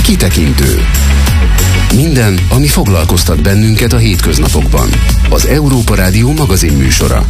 Kitekintő. Minden, ami foglalkoztat bennünket a hétköznapokban. Az Európa Rádió magazin műsora.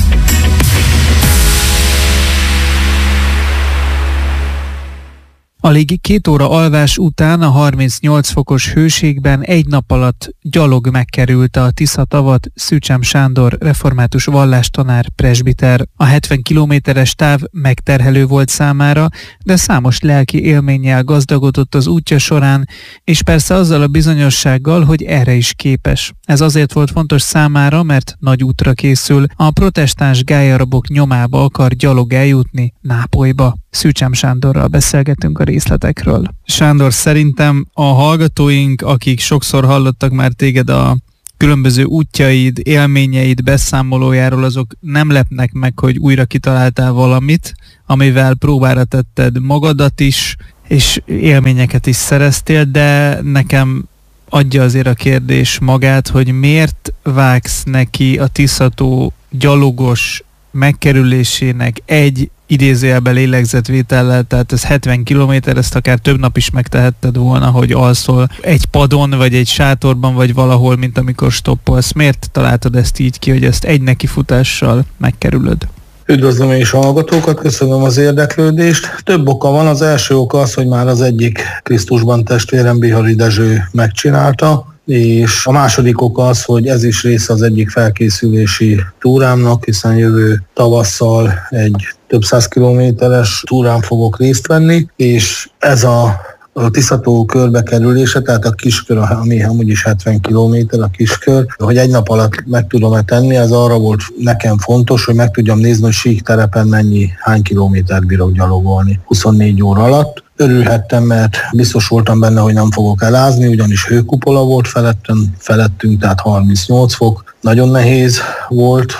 Alig 2 óra alvás után a 38 fokos hőségben egy nap alatt gyalog megkerülte a Tisza-tavat Szűcsem Sándor református vallástanár presbiter. A 70 kilométeres táv megterhelő volt számára, de számos lelki élménnyel gazdagodott az útja során, és persze azzal a bizonyossággal, hogy erre is képes. Ez azért volt fontos számára, mert nagy útra készül, a protestáns gályarabok nyomába akar gyalog eljutni Nápolyba. Szűcsem Sándorral beszélgetünk a részletekről. Sándor, szerintem a hallgatóink, akik sokszor hallottak már téged a különböző útjaid, élményeid, beszámolójáról, azok nem lepnek meg, hogy újra kitaláltál valamit, amivel próbára tetted magadat is, és élményeket is szereztél, de nekem adja azért a kérdés magát, hogy miért vágsz neki a Tisza-tó gyalogos megkerülésének egy idézőjelben lélegzetvétellel, tehát ez 70 kilométer, ezt akár több nap is megtehetted volna, hogy alszol egy padon, vagy egy sátorban, vagy valahol, mint amikor stoppolsz. Miért találtad ezt így ki, hogy ezt egy nekifutással megkerülöd? Üdvözlöm és hallgatókat, köszönöm az érdeklődést. Több oka van, az első oka az, hogy már az egyik Krisztusban testvérem, Bihari Dezső megcsinálta, és a második oka az, hogy ez is része az egyik felkészülési túrámnak, hiszen jövő tavasszal egy több 100 kilométeres túrán fogok részt venni, és ez a Tisza-tó körbekerülése, tehát a kiskör, ami amúgy is 70 kilométer, a kiskör, hogy egy nap alatt meg tudom-e tenni, ez arra volt nekem fontos, hogy meg tudjam nézni, hogy síkterepen hány kilométert bírok gyalogolni 24 óra alatt. Örülhettem, mert biztos voltam benne, hogy nem fogok elázni, ugyanis hőkupola volt felettünk, tehát 38 fok. Nagyon nehéz volt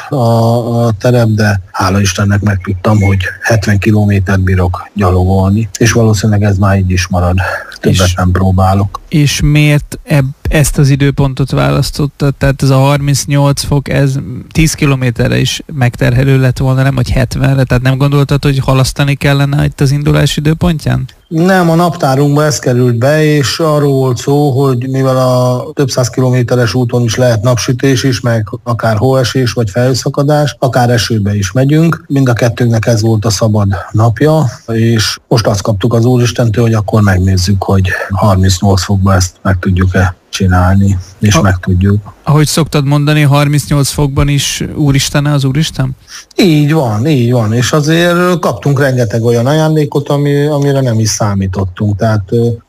a terep, de hála Istennek megtudtam, hogy 70 kilométert bírok gyalogolni, és valószínűleg ez már így is marad. Többet nem próbálok. És miért ezt az időpontot választottad? Tehát ez a 38 fok, ez 10 kilométerre is megterhelő lett volna, nem hogy 70-re? Tehát nem gondoltad, hogy halasztani kellene itt az indulás időpontján? Nem, a naptárunkba ez került be, és arról volt szó, hogy mivel a több 100 kilométeres úton is lehet napsütés is, meg akár hóesés, vagy felhőszakadás, akár esőbe is megyünk. Mind a kettőnknek ez volt a szabad napja, és most azt kaptuk az Úristentől, hogy akkor megnézzük, hogy 38 fokban ezt meg tudjuk-e csinálni, és meg tudjuk. Ahogy szoktad mondani, 38 fokban is Úristene az Úristen? Így van, és azért kaptunk rengeteg olyan ajándékot, amire nem is számítottunk, tehát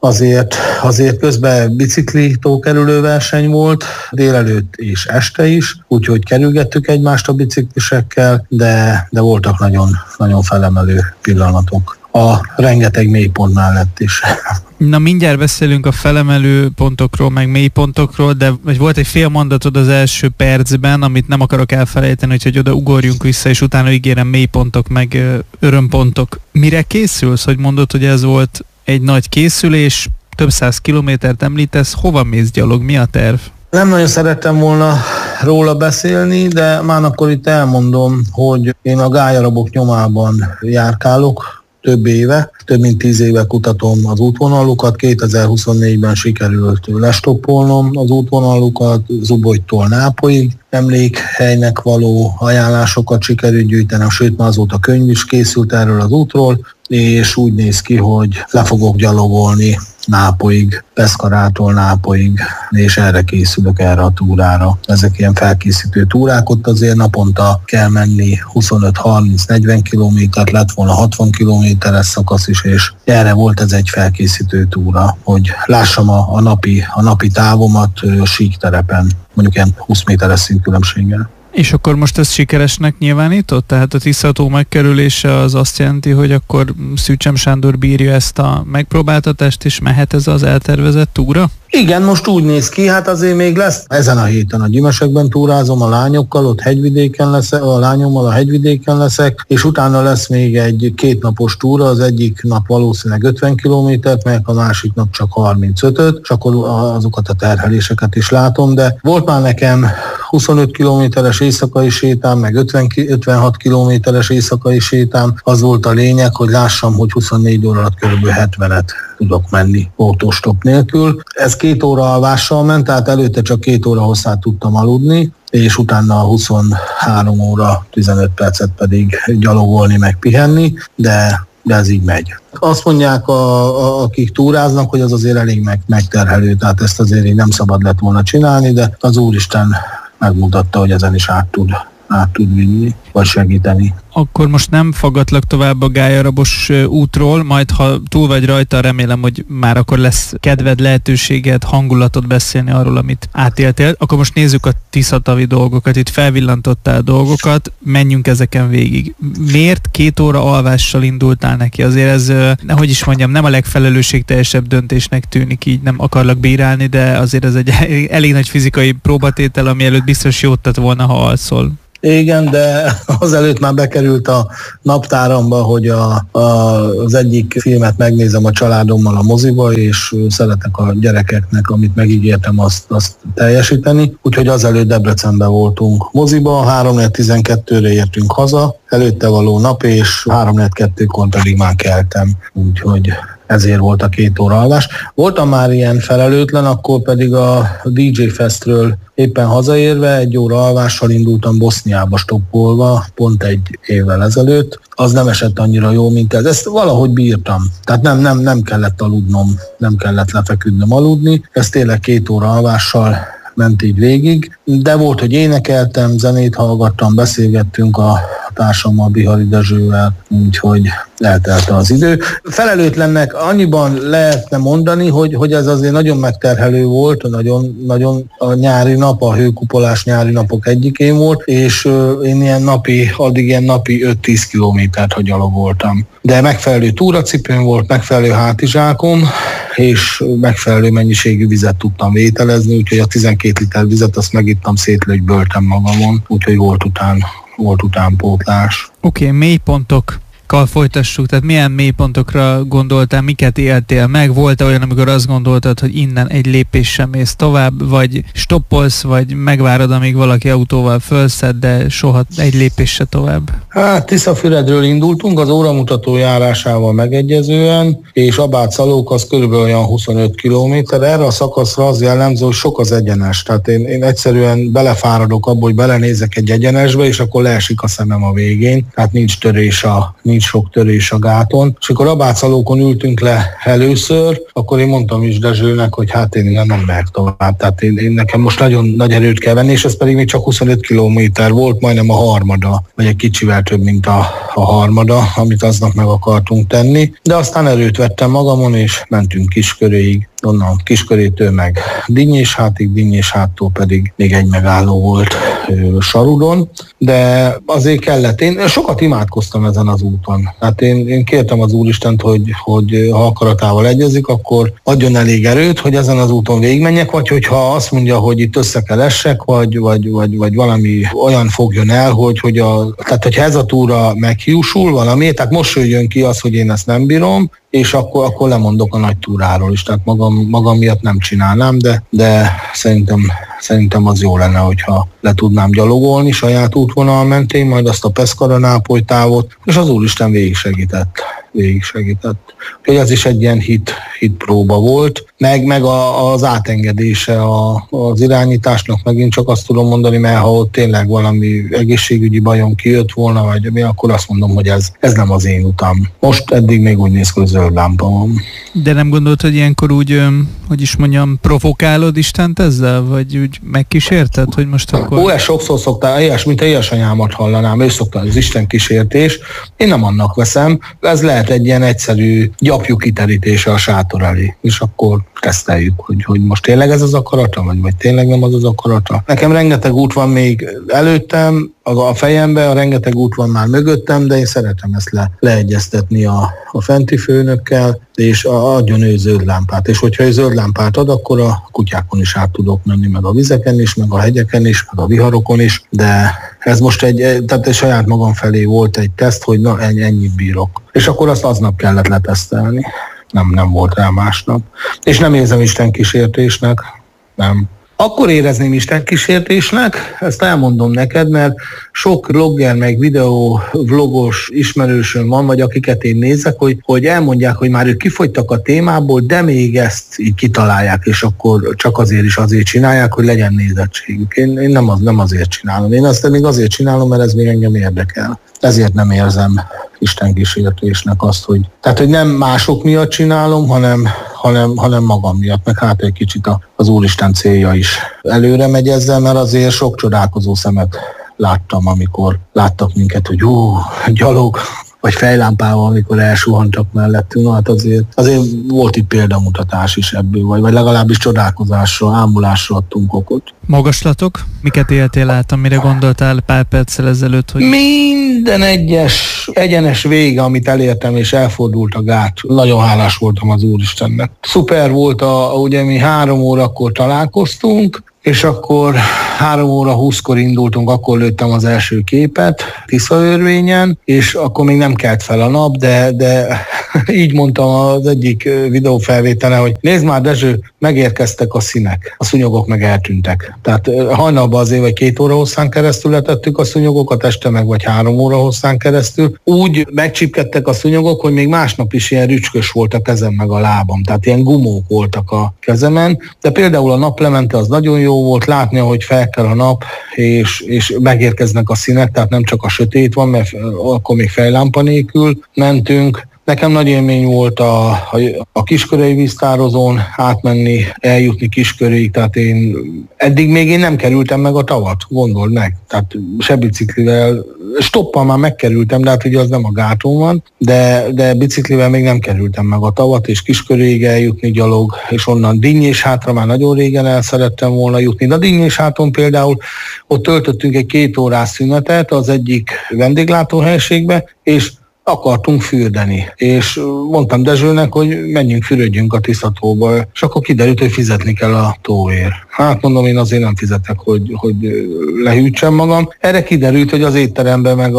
azért közben bicikli-tókerülő verseny volt, délelőtt és este is, úgyhogy kerülgettük egymást a biciklisekkel, de voltak nagyon, nagyon felemelő pillanatok. A rengeteg mélypont mellett is. Na, mindjárt beszélünk a felemelő pontokról, meg mélypontokról, de volt egy fél mondatod az első percben, amit nem akarok elfelejteni, hogy oda ugorjunk vissza, és utána ígérem mélypontok, meg örömpontok. Mire készülsz, hogy mondod, hogy ez volt egy nagy készülés, több 100 kilométert említesz, hova mész gyalog, mi a terv? Nem nagyon szerettem volna róla beszélni, de már akkor itt elmondom, hogy én a gályarabok nyomában járkálok, több mint 10 éve kutatom az útvonalukat, 2024-ben sikerült lestoppolnom az útvonalukat, Zubolytól Nápolyig, emlékhelynek való ajánlásokat sikerült gyűjtenem, sőt már azóta könyv is készült erről az útról, és úgy néz ki, hogy le fogok gyalogolni Nápolyig, Pescarától Nápolyig, és erre készülök, erre a túrára. Ezek ilyen felkészítő túrák, ott azért naponta kell menni 25-30-40 kilométert, lett volna 60 kilométeres szakasz is, és erre volt ez egy felkészítő túra, hogy lássam a napi távomat síkterepen, mondjuk ilyen 20 méteres színkülönbséggel. És akkor most ez sikeresnek nyilvánított? Tehát a Tisza-tó megkerülése az azt jelenti, hogy akkor Szűcsem Sándor bírja ezt a megpróbáltatást, és mehet ez az eltervezett túra? Igen, most úgy néz ki, hát azért még lesz. Ezen a héten a Gyimesekben túrázom a lányokkal, ott hegyvidéken leszek, a lányommal a hegyvidéken leszek, és utána lesz még egy 2 napos túra, az egyik nap valószínűleg 50 kilométert, melyek a másik nap csak 35-öt, és akkor azokat a terheléseket is látom, de volt már nekem 25 kilométeres éjszakai sétám, meg 56 kilométeres éjszakai sétám, az volt a lényeg, hogy lássam, hogy 24 óra alatt kb. 70-et tudok menni autostop nélkül. Ez 2 óra alvással ment, tehát előtte csak 2 óra hosszát tudtam aludni, és utána 23 óra 15 percet pedig gyalogolni, meg pihenni, de ez így megy. Azt mondják, akik túráznak, hogy az azért elég megterhelő, tehát ezt azért így nem szabad lett volna csinálni, de az Úristen megmutatta, hogy ezen is át tud vinni, vagy segíteni. Akkor most nem faggatlak tovább a Gályarabos útról, majd ha túl vagy rajta, remélem, hogy már akkor lesz kedved, lehetőséged, hangulatod beszélni arról, amit átéltél. Akkor most nézzük a Tiszatavi dolgokat, itt felvillantottál a dolgokat, menjünk ezeken végig. Miért 2 óra alvással indultál neki? Azért ez, hogy is mondjam, nem a legfelelősségteljesebb döntésnek tűnik, így nem akarlak bírálni, de azért ez egy elég nagy fizikai próbatétel, ami előtt biztos jót tett volna, ha alszol. Igen, de azelőtt már bekerült a naptáramba, hogy az egyik filmet megnézem a családommal a moziba, és szeretek a gyerekeknek, amit megígértem, azt teljesíteni. Úgyhogy azelőtt Debrecenben voltunk moziba, 3:12-re értünk haza, előtte való nap, és 3:02-kor pedig már keltem. Úgyhogy ezért volt a 2 óra alvás. Voltam már ilyen felelőtlen, akkor pedig a DJ Festről éppen hazaérve 1 óra alvással indultam Boszniába stoppolva, pont 1 évvel ezelőtt. Az nem esett annyira jó, mint ez. Ezt valahogy bírtam. Tehát nem kellett aludnom, nem kellett lefeküdnöm aludni. Ez tényleg 2 óra alvással ment így végig. De volt, hogy énekeltem, zenét hallgattam, beszélgettünk a társammal, Bihari Dezsővel, úgyhogy eltelte az idő. Felelőtlennek annyiban lehetne mondani, hogy ez azért nagyon megterhelő volt, nagyon a nyári nap, a hőkupolás nyári napok egyikén volt, és én addig ilyen napi 5-10 kilométert, hogy gyalogoltam. De megfelelő túracipőm volt, megfelelő hátizsákom, és megfelelő mennyiségű vizet tudtam vételezni, úgyhogy a 12 liter vizet azt megittam, szétlögyböltem magamon, úgyhogy volt utánpótlás. Oké, mélypontokkal folytassuk, tehát milyen mélypontokra gondoltál, miket éltél meg? Volt-e olyan, amikor azt gondoltad, hogy innen egy lépéssel mész tovább, vagy stoppolsz, vagy megvárod, amíg valaki autóval fölszed, de soha egy lépéssel tovább? Hát Tiszafüredről indultunk, az óramutató járásával megegyezően, és Abád-Szalók az körülbelül olyan 25 kilométer. Erre a szakaszra az jellemző, hogy sok az egyenes. Tehát én egyszerűen belefáradok abba, hogy belenézek egy egyenesbe, és akkor leesik a szemem a végén. Tehát nincs sok törés a gáton. És akkor Abád-Szalókon ültünk le először, akkor én mondtam is Dezsőnek, hogy hát én nem megyek tovább. Tehát én nekem most nagyon nagy erőt kell venni, és ez pedig még csak 25 kilométer volt, majdnem a harmada, vagy egy kicsivel több, mint a harmada, amit aznap meg akartunk tenni. De aztán erőt vettem magamon, és mentünk Kisköréig. Onnan Kiskörétől meg Dinnyésháttól pedig még egy megálló volt Sarudon, de azért kellett. Én sokat imádkoztam ezen az úton. Hát én kértem az Úristent, hogy ha akaratával egyezik, akkor adjon elég erőt, hogy ezen az úton végigmenjek, vagy hogyha azt mondja, hogy itt össze kell essek, vagy valami olyan fogjon el, tehát hogyha ez a túra meghiúsul valami, tehát most jön ki az, hogy én ezt nem bírom, és akkor lemondok a nagy túráról is, tehát magam miatt nem csinálnám, de szerintem az jó lenne, hogyha le tudnám gyalogolni saját útvonal mentén, majd azt a Pescara-Nápoly távot, és az Úristen végig segített. Úgyhogy ez is egy ilyen hit próba volt, meg az átengedése az irányításnak, megint csak azt tudom mondani, mert ha ott tényleg valami egészségügyi bajom kijött volna, vagy mi, akkor azt mondom, hogy ez nem az én utam. Most eddig még úgy néz ki, hogy zöld lámpa van. De nem gondolt, hogy ilyenkor úgy, hogy is mondjam, provokálod Istent ezzel? Vagy úgy megkísérted, hogy most akkor... Ezt sokszor szoktál, mint a édesanyámat hallanám, ő szokta az Isten kísértés. Én nem annak veszem. Ez lehet egy ilyen egyszerű gyapjú kiterítése a sátor elé. És akkor teszteljük, hogy most tényleg ez az akarata, vagy tényleg nem az akarata. Nekem rengeteg út van még előttem, a fejemben, rengeteg út van már mögöttem, de én szeretem ezt leegyeztetni a fenti főnökkel, és adjon ő zöld lámpát. És hogyha ő zöld lámpát ad, akkor a kutyákon is át tudok menni, meg a vizeken is, meg a hegyeken is, meg a viharokon is, de ez most tehát egy saját magam felé volt egy teszt, hogy na ennyit bírok. És akkor azt aznap kellett letesztelni. Nem volt rá másnap. És nem érzem Isten kísértésnek, nem. akkor érezném istenkísértésnek, ezt elmondom neked, mert sok blogger meg videó vlogos ismerősöm van, vagy akiket én nézek, hogy elmondják, hogy már ők kifogytak a témából, de még ezt így kitalálják, és akkor csak azért csinálják, hogy legyen nézettségük. Én nem azért csinálom. Én azt még azért csinálom, mert ez még engem érdekel. Ezért nem érzem istenkísértésnek azt, hogy nem mások miatt csinálom, hanem magam miatt, meg hát egy kicsit az Úristen célja is előre megy ezzel, mert azért sok csodálkozó szemet láttam, amikor láttak minket, hogy gyalog, vagy fejlámpával, amikor elsuhantak mellettünk. Hát azért volt itt példamutatás is ebből, vagy legalábbis csodálkozásra, ámulásra adtunk okot. Magaslatok? Miket éltél át, amire gondoltál pár perccel ezelőtt? Hogy... Minden egyes egyenes vége, amit elértem, és elfordult a gát. Nagyon hálás voltam az Úristennek. Szuper volt, ugye mi 3 órakor találkoztunk, és akkor 3 óra 20-kor indultunk, akkor lőttem az első képet Tiszaörvényen, és akkor még nem kelt fel a nap, de így mondtam az egyik videófelvételen, hogy nézd már, Dezső, megérkeztek a színek, a szúnyogok meg eltűntek. Tehát hajnalban azért vagy 2 óra hosszán keresztül letettük a szúnyogokat, este meg vagy 3 óra hosszán keresztül. Úgy megcsipkedtek a szúnyogok, hogy még másnap is ilyen rücskös volt a kezem meg a lábam, tehát ilyen gumók voltak a kezemen, de például a naplemente az nagyon jó volt látni, hogy felkel a nap, és megérkeznek a színek, tehát nem csak a sötét van, mert akkor még fejlámpa nélkül mentünk. Nekem nagy élmény volt a Kiskörei víztározón átmenni, eljutni Kisköréig, tehát eddig még nem kerültem meg a tavat, gondold meg. Tehát se biciklivel, stoppal már megkerültem, de hát ugye az nem a gáton van, de biciklivel még nem kerültem meg a tavat, és Kisköréig eljutni gyalog, és onnan Dinnyéshátra már nagyon régen el szerettem volna jutni. De a Dinnyésháton például ott töltöttünk egy 2 órás szünetet az egyik vendéglátóhelyiségbe, és akartunk fürdeni, és mondtam Dezsőnek, hogy menjünk, fürödjünk a Tiszatóba, és akkor kiderült, hogy fizetni kell a tóért. Hát mondom, én azért nem fizetek, hogy lehűtsem magam. Erre kiderült, hogy az étteremben meg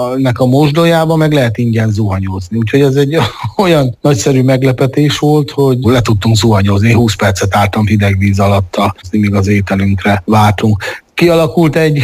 a mosdójában meg lehet ingyen zuhanyozni. Úgyhogy ez egy olyan nagyszerű meglepetés volt, hogy le tudtunk zuhanyozni. 20 percet álltam hideg víz alatt, míg az ételünkre vártunk. Kialakult egy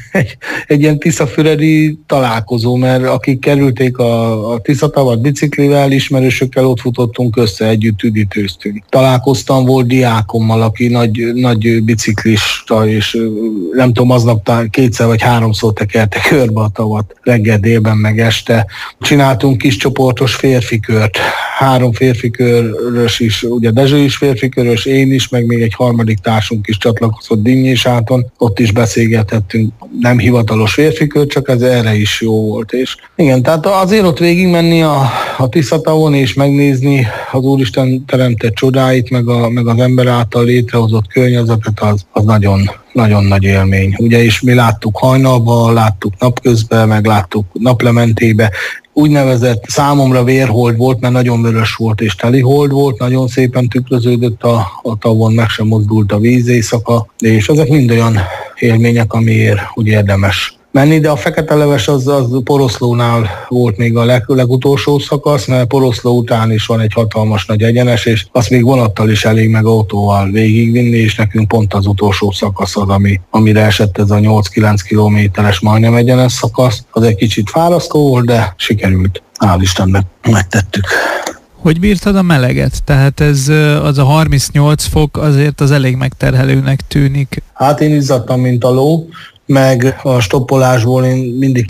ilyen tiszafüredi találkozó, mert akik kerülték a Tiszatavat biciklivel, ismerősökkel ott futottunk össze, együtt üdítőztünk. Találkoztam, volt diákommal, aki nagy biciklista, és nem tudom, aznap 2 vagy 3-szor tekerte körbe a tavat, reggel, délben, meg este. Csináltunk kis csoportos férfikört, 3 férfikörös is, ugye Dezső is férfikörös, én is, meg még egy harmadik társunk is csatlakozott Dinnyésháton, ott is beszélgethettünk, nem hivatalos férfikör, csak ez erre is jó volt. És igen, tehát azért ott végigmenni a Tiszatavon és megnézni az Úristen teremtett csodáit, meg az ember által létrehozott környezetet, az nagyon, nagyon nagy élmény. Ugye, és mi láttuk hajnalban, láttuk napközben, meg láttuk naplementébe, úgynevezett számomra vérhold volt, mert nagyon vörös volt és telihold volt, nagyon szépen tükröződött a tavon, meg sem mozdult a víz éjszaka, és ezek mind olyan élmények, amiért úgy érdemes menni, de a fekete leves az Poroszlónál volt még a legutolsó szakasz, mert Poroszló után is van egy hatalmas nagy egyenes, és azt még vonattal is elég meg autóval végigvinni, és nekünk pont az utolsó szakasz az, amire esett ez a 8-9 kilométeres majdnem egyenes szakasz. Az egy kicsit fárasztó volt, de sikerült. Hál' Istennek megtettük. Hogy bírtad a meleget? Tehát az a 38 fok azért az elég megterhelőnek tűnik. Hát én izzadtam, mint a ló, meg a stoppolásból én mindig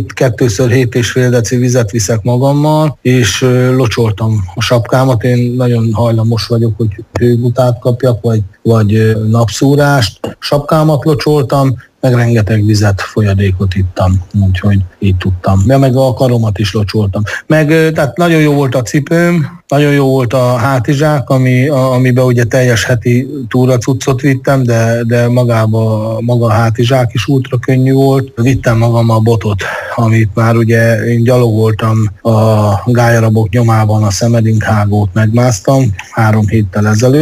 2x7,5 deci vizet viszek magammal, és locsoltam a sapkámat. Én nagyon hajlamos vagyok, hogy hőgutát kapjak, vagy napszúrást. Sapkámat locsoltam, meg rengeteg vizet, folyadékot ittam, úgyhogy így tudtam. De meg a karomat is locsoltam. Tehát nagyon jó volt a cipőm, nagyon jó volt a hátizsák, amiben ugye teljes heti túracuccot vittem, de maga a hátizsák is ultra könnyű volt. Vittem magam a botot, amit már ugye én gyalogoltam a gályarabok nyomában, a Szemedink hágót megmásztam 3 héttel ezelőtt,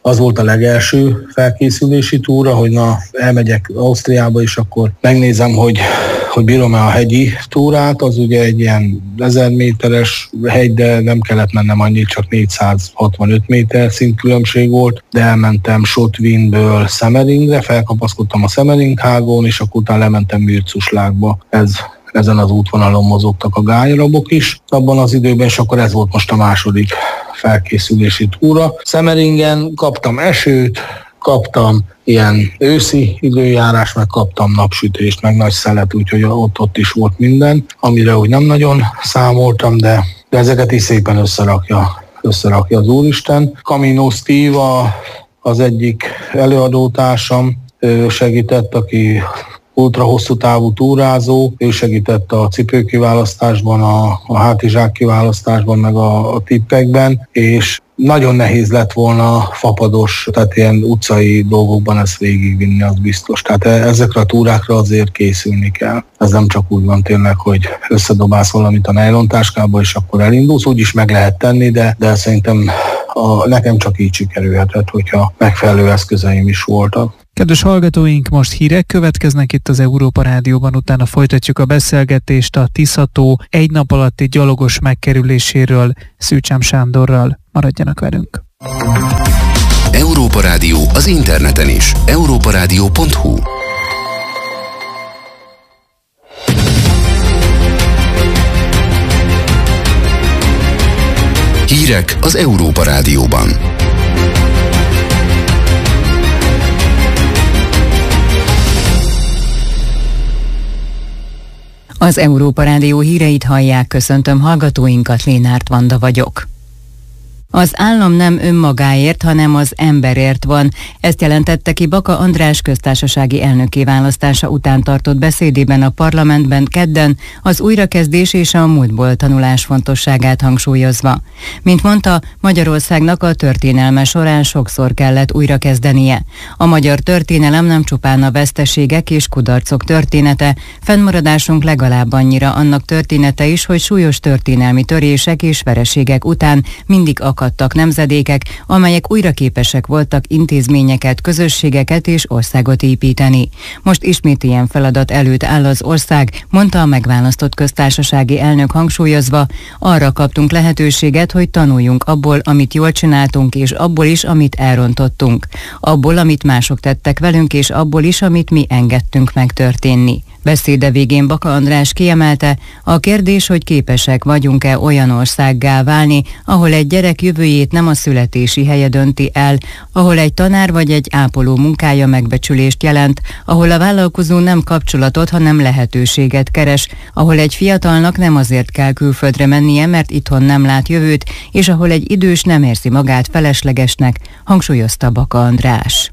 Az volt a legelső felkészülési túra, hogy elmegyek Ausztriába, és akkor megnézem, hogy bírom-e a hegyi túrát. Az ugye egy ilyen 1000 méteres hegy, de nem kellett mennem annyit, csak 465 méter szintkülönbség volt, de elmentem Schottwinből Semmeringre, felkapaszkodtam a Semmering-hágon, és akkor utána lementem Mürzzuschlagba. Ezen az útvonalon mozogtak a gályrabok is abban az időben, és akkor ez volt most a második felkészülési túra. Semmeringen kaptam esőt, kaptam ilyen őszi időjárás, meg kaptam napsütést, meg nagy szelet, úgyhogy ott is volt minden, amire úgy nem nagyon számoltam, de ezeket is szépen összerakja az Úristen. Camino Steve az egyik előadótársam, segített, aki ultra hosszú távú túrázó, ő segített a cipőkiválasztásban, a hátizsák kiválasztásban, meg a tippekben, és nagyon nehéz lett volna fapados, tehát ilyen utcai dolgokban ezt végigvinni, az biztos. Tehát ezekre a túrákra azért készülni kell. Ez nem csak úgy van tényleg, hogy összedobálsz valamit a nejlontáskába, és akkor elindulsz. Úgy is meg lehet tenni, de szerintem nekem csak így sikerülhetett, hogyha megfelelő eszközeim is voltak. Kedves hallgatóink, most hírek következnek itt az Európa Rádióban, utána folytatjuk a beszélgetést a Tisza-tó egy nap alatti gyalogos megkerüléséről Szűcsem Sándorral. Maradjanak velünk! Európa Rádió az interneten is. europaradio.hu. Hírek az Európa Rádióban. Az Európa Rádió híreit hallják, köszöntöm hallgatóinkat, Lénárt Vanda vagyok. Az állam nem önmagáért, hanem az emberért van. Ezt jelentette ki Baka András köztársasági elnökké választása után tartott beszédében a parlamentben kedden, az újrakezdés és a múltból tanulás fontosságát hangsúlyozva. Mint mondta, Magyarországnak a történelme során sokszor kellett újrakezdenie. A magyar történelem nem csupán a veszteségek és kudarcok története, fennmaradásunk legalább annyira annak története is, hogy súlyos történelmi törések és vereségek után mindig akadtak nemzedékek, amelyek újra képesek voltak intézményeket, közösségeket és országot építeni. Most ismét ilyen feladat előtt áll az ország, mondta a megválasztott köztársasági elnök hangsúlyozva, arra kaptunk lehetőséget, hogy tanuljunk abból, amit jól csináltunk, és abból is, amit elrontottunk. Abból, amit mások tettek velünk, és abból is, amit mi engedtünk megtörténni. Beszéde végén Baka András kiemelte, a kérdés, hogy képesek vagyunk-e olyan országgá válni, ahol egy gyerek jövőjét nem a születési helye dönti el, ahol egy tanár vagy egy ápoló munkája megbecsülést jelent, ahol a vállalkozó nem kapcsolatot, hanem lehetőséget keres, ahol egy fiatalnak nem azért kell külföldre mennie, mert itthon nem lát jövőt, és ahol egy idős nem érzi magát feleslegesnek, hangsúlyozta Baka András.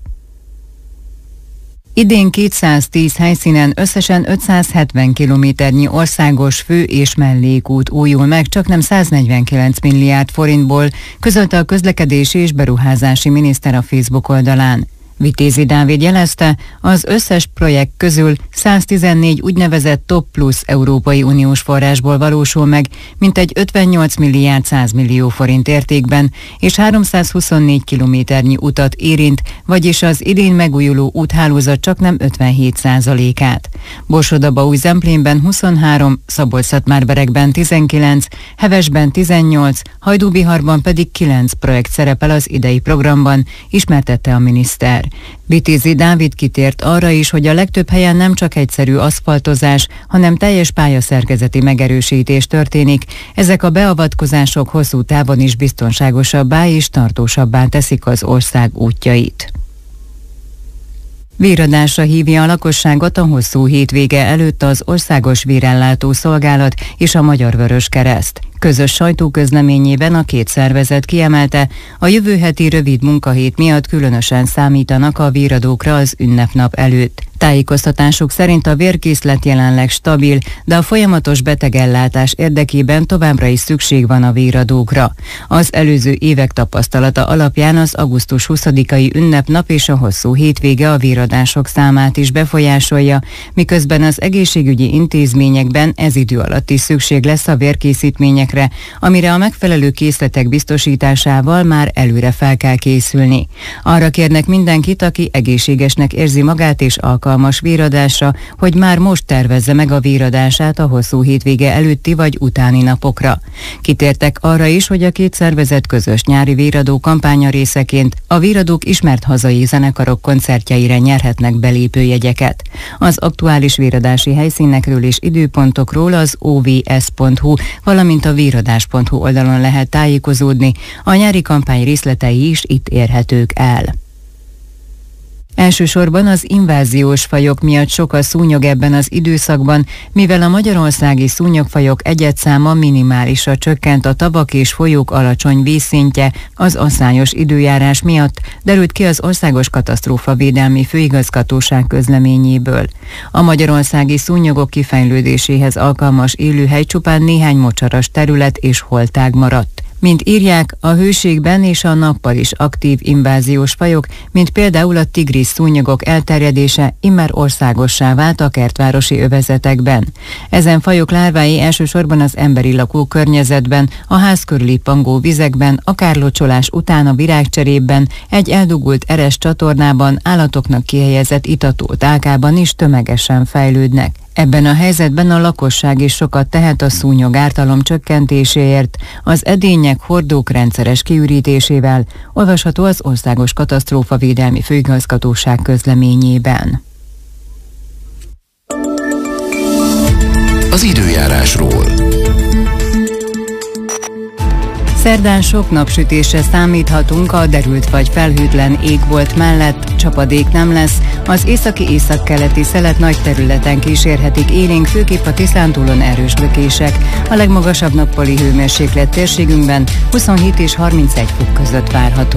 Idén 210 helyszínen összesen 570 kilométernyi országos fő- és mellékút újul meg, csaknem 149 milliárd forintból, közölte a közlekedési és beruházási miniszter a Facebook oldalán. Vitézi Dávid jelezte, az összes projekt közül 114 úgynevezett Top Plus Európai Uniós forrásból valósul meg, mintegy 58 milliárd 100 millió forint értékben, és 324 kilométernyi utat érint, vagyis az idén megújuló úthálózat csaknem 57%-át. Borsod-Abaúj-Zemplénben 23, Szabolcs-Szatmár-Berekben 19, Hevesben 18, Hajdúbiharban pedig 9 projekt szerepel az idei programban, ismertette a miniszter. Vitézi Dávid kitért arra is, hogy a legtöbb helyen nem csak egyszerű aszfaltozás, hanem teljes pályaszerkezeti megerősítés történik. Ezek a beavatkozások hosszú távon is biztonságosabbá és tartósabbá teszik az ország útjait. Véradásra hívja a lakosságot a hosszú hétvége előtt az Országos Vérellátó Szolgálat és a Magyar Vöröskereszt. Közös sajtóközleményében a két szervezet kiemelte, a jövő heti rövid munkahét miatt különösen számítanak a véradókra az ünnepnap előtt. Tájékoztatásuk szerint a vérkészlet jelenleg stabil, de a folyamatos betegellátás érdekében továbbra is szükség van a véradókra. Az előző évek tapasztalata alapján az augusztus 20-ai ünnepnap és a hosszú hétvége a véradások számát is befolyásolja, miközben az egészségügyi intézményekben ez idő alatt is szükség lesz a vérkészítményekre, amire a megfelelő készletek biztosításával már előre fel kell készülni. Arra kérnek mindenkit, aki egészségesnek érzi magát és alkalmas véradásra, hogy már most tervezze meg a véradását a hosszú hétvége előtti vagy utáni napokra. Kitértek arra is, hogy a két szervezet közös nyári véradó kampánya részeként a véradók ismert hazai zenekarok koncertjeire nyerhetnek belépőjegyeket. Az aktuális véradási helyszínekről és időpontokról az ovs.hu, valamint a véradás.hu oldalon lehet tájékozódni. A nyári kampány részletei is itt érhetők el. Elsősorban az inváziós fajok miatt sok a szúnyog ebben az időszakban, mivel a magyarországi szúnyogfajok egyedszáma minimálisra csökkent a tavak és folyók alacsony vízszintje az asszányos időjárás miatt, derült ki az Országos Katasztrófavédelmi Főigazgatóság közleményéből. A magyarországi szúnyogok kifejlődéséhez alkalmas élőhely csupán néhány mocsaras terület és holtág maradt. Mint írják, a hőségben és a nappal is aktív inváziós fajok, mint például a tigris szúnyogok elterjedése immár országossá vált a kertvárosi övezetekben. Ezen fajok lárvái elsősorban az emberi lakókörnyezetben, a ház körüli pangó vizekben, a kárlocsolás után a virágcserében, egy eldugult eres csatornában, állatoknak kihelyezett itató tálkában is tömegesen fejlődnek. Ebben a helyzetben a lakosság is sokat tehet a szúnyog ártalom csökkentéséért, az edények, hordók rendszeres kiürítésével, olvasható az Országos Katasztrófavédelmi Főigazgatóság közleményében. Az időjárásról. Szerdán sok napsütésre számíthatunk a derült vagy felhőtlen égbolt mellett, csapadék nem lesz, az északi-északkeleti szelet nagy területen kísérhetik élénk, főképp a Tiszántúlon erős lökések. A legmagasabb nappali hőmérséklet térségünkben 27 és 31 fok között várható.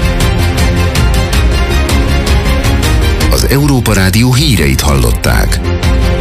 Az Európa Rádió híreit hallották.